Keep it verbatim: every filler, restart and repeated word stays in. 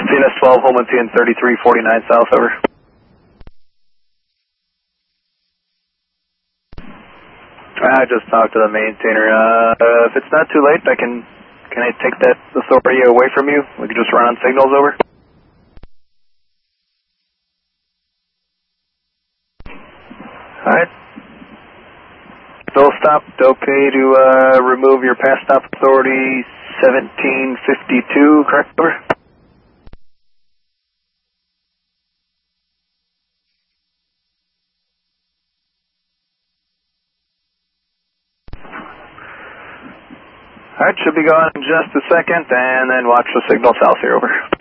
C N S twelve, Holman T N thirty-three forty-nine South, over. I just talked to the maintainer. Uh, if it's not too late, I can, can I take that authority away from you? We can just run on signals, over. Alright. Still stopped, okay to uh, remove your past stop authority seventeen fifty-two, correct, over? Alright, should be going in just a second, and then watch the signal south here, over.